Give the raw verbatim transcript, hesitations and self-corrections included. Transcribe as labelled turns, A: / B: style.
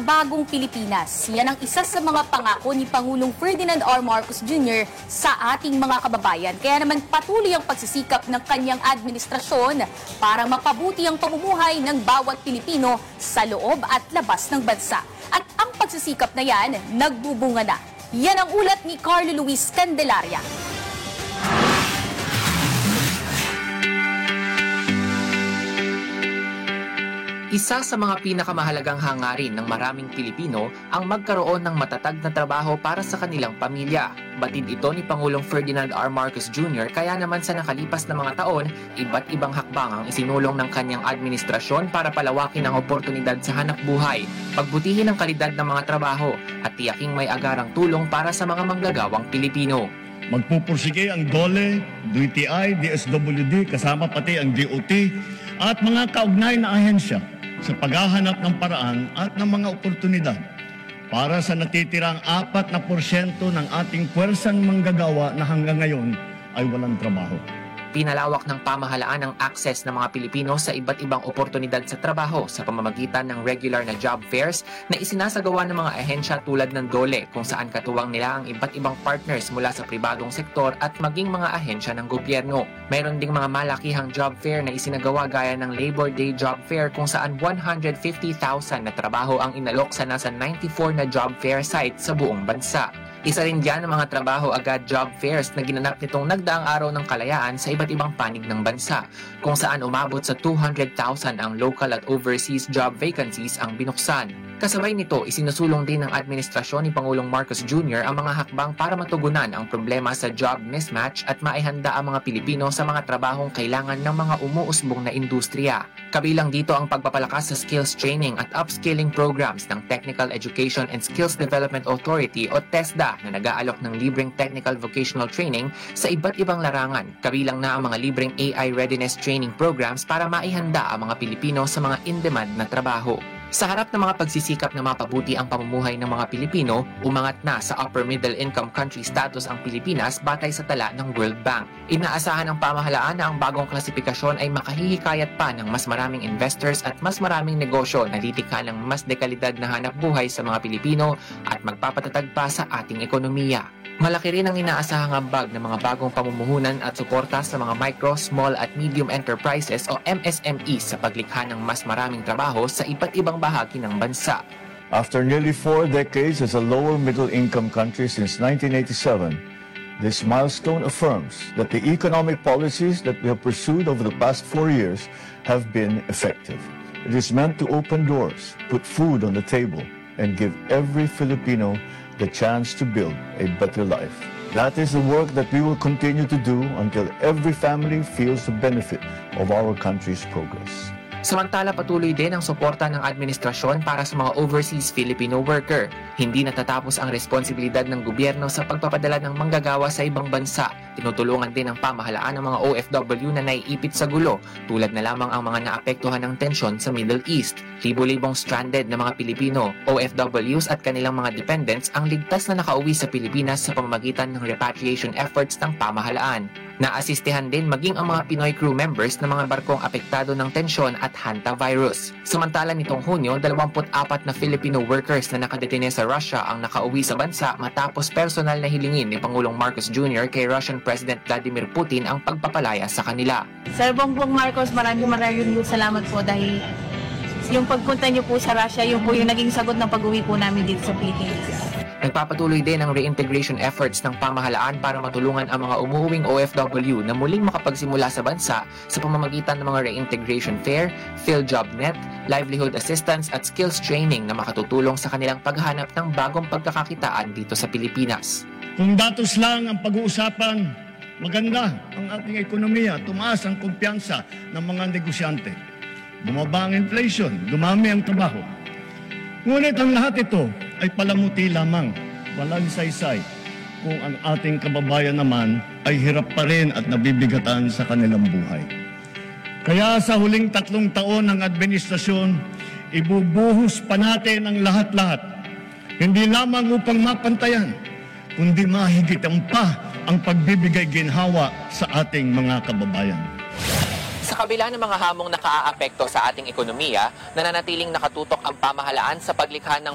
A: Bagong Pilipinas. Yan ang isa sa mga pangako ni Pangulong Ferdinand R. Marcos Junior sa ating mga kababayan. Kaya naman patuloy ang pagsisikap ng kanyang administrasyon para mapabuti ang pamumuhay ng bawat Pilipino sa loob at labas ng bansa. At ang pagsisikap na yan, nagbubunga na. Yan ang ulat ni Carlo Luis Candelaria.
B: Isa sa mga pinakamahalagang hangarin ng maraming Pilipino ang magkaroon ng matatag na trabaho para sa kanilang pamilya. Batid ito ni Pangulong Ferdinand R. Marcos Junior Kaya naman sa nakalipas na mga taon, iba't ibang hakbang ang isinulong ng kanyang administrasyon para palawakin ang oportunidad sa hanap buhay, pagbutihin ang kalidad ng mga trabaho at tiyaking may agarang tulong para sa mga manggagawang Pilipino.
C: Magpupursige ang DOLE, D T I, D S W D, kasama pati ang D O T at mga kaugnay na ahensya sa paghahanap ng paraan at ng mga oportunidad para sa natitirang apat na porsyento ng ating puwersang manggagawa na hanggang ngayon ay walang trabaho.
B: Pinalawak ng pamahalaan ang access ng mga Pilipino sa iba't ibang oportunidad sa trabaho sa pamamagitan ng regular na job fairs na isinasagawa ng mga ahensya tulad ng DOLE kung saan katuwang nila ang iba't ibang partners mula sa pribadong sektor at maging mga ahensya ng gobyerno. Mayroon ding mga malakihang job fair na isinagawa gaya ng Labor Day Job Fair kung saan one hundred fifty thousand na trabaho ang inalok sa nasa ninety-four na job fair sites sa buong bansa. Isa rin dyan ang mga trabaho agad job fairs na ginanap nitong nagdaang araw ng kalayaan sa iba't ibang panig ng bansa, kung saan umabot sa two hundred thousand ang local at overseas job vacancies ang binuksan. Kasabay nito, isinusulong din ng administrasyon ni Pangulong Marcos Junior ang mga hakbang para matugunan ang problema sa job mismatch at maihanda ang mga Pilipino sa mga trabahong kailangan ng mga umuusbong na industriya. Kabilang dito ang pagpapalakas sa skills training at upskilling programs ng Technical Education and Skills Development Authority o TESDA na nag-aalok ng libreng technical vocational training sa iba't ibang larangan. Kabilang na ang mga libreng A I readiness training programs para maihanda ang mga Pilipino sa mga in-demand na trabaho. Sa harap ng mga pagsisikap na mapabuti ang pamumuhay ng mga Pilipino, umangat na sa upper middle income country status ang Pilipinas batay sa tala ng World Bank. Inaasahan ng pamahalaan na ang bagong klasifikasyon ay makahihikayat pa ng mas maraming investors at mas maraming negosyo na litikha ng mas dekalidad na hanap buhay sa mga Pilipino at magpapatatag pa sa ating ekonomiya. Malaki rin ang inaasahang ambag ng mga bagong pamumuhunan at suporta sa mga micro, small at medium enterprises o M S M Es sa paglikha ng mas maraming trabaho sa iba't ibang bahagi ng bansa.
D: After nearly four decades as a lower middle income country since nineteen eighty-seven, this milestone affirms that the economic policies that we have pursued over the past four years have been effective. It is meant to open doors, put food on the table, and give every Filipino the chance to build a better life. That is the work that we will continue to do until every family feels the benefit of our country's progress.
B: Samantala, patuloy din ang suporta ng administrasyon para sa mga overseas Filipino worker. Hindi natatapos ang responsibilidad ng gobyerno sa pagpapadala ng manggagawa sa ibang bansa. Tinutulungan din ng pamahalaan ng mga O F W na naiipit sa gulo, tulad na lamang ang mga naapektuhan ng tensyon sa Middle East. Libo-libong stranded na mga Pilipino, O F Ws at kanilang mga dependents ang ligtas na nakauwi sa Pilipinas sa pamamagitan ng repatriation efforts ng pamahalaan. Naasistihan din maging ang mga Pinoy crew members ng mga barkong apektado ng tensyon at hantavirus. Samantala nitong Hunyo, dalawampu't apat na Filipino workers na nakadetine sa Russia ang nakauwi sa bansa matapos personal na hilingin ni Pangulong Marcos Junior kay Russian President Vladimir Putin ang pagpapalaya sa kanila.
E: Sir Bongbong Marcos, maraming maraming salamat po dahil yung pagpunta niyo po sa Russia, yung po yung naging sagot ng pag-uwi po namin dito sa Pilipinas.
B: Nagpapatuloy din ang reintegration efforts ng pamahalaan para matulungan ang mga umuuwing O F W na muling makapagsimula sa bansa sa pamamagitan ng mga reintegration fair, PhilJobNet, livelihood assistance at skills training na makatutulong sa kanilang paghanap ng bagong pagkakakitaan dito sa Pilipinas.
C: Kung datos lang ang pag-uusapan, maganda ang ating ekonomiya, tumaas ang kumpiyansa ng mga negosyante. Bumaba ang inflation, dumami ang trabaho. Ngunit ang lahat ito ay palamuti lamang, walang saysay, kung ang ating kababayan naman ay hirap pa rin at nabibigatan sa kanilang buhay. Kaya sa huling tatlong taon ng administrasyon, ibubuhos pa natin ang lahat-lahat, hindi lamang upang mapantayan, kundi mahigitan pa ang pagbibigay ginhawa sa ating mga kababayan.
B: Sa kabila ng mga hamong nakaaapekto sa ating ekonomiya, nananatiling nakatutok ang pamahalaan sa paglikha ng